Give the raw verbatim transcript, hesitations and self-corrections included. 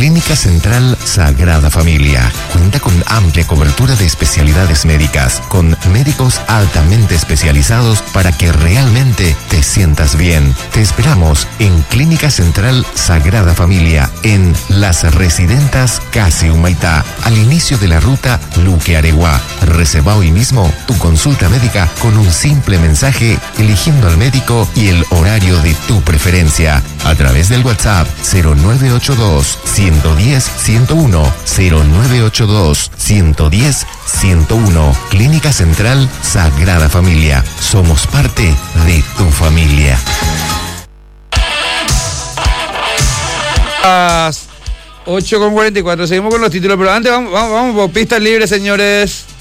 Clínica Central Sagrada Familia cuenta con amplia cobertura de especialidades médicas, con médicos altamente especializados para que realmente te sientas bien. Te esperamos en Clínica Central Sagrada Familia, en Las Residentas Casi Humaitá, al inicio de la ruta Luque Areguá. Reserva hoy mismo tu consulta médica con un simple mensaje, eligiendo al médico y el horario de tu preferencia, a través del WhatsApp cero nueve ocho dos, uno uno cero, uno cero uno, cero nueve ocho dos, uno uno cero, uno uno. Clínica Central Sagrada Familia. Somos parte de tu familia. Las ocho con cuarenta y cuatro. Seguimos con los títulos, pero antes vamos, vamos, vamos por pistas libres, señores.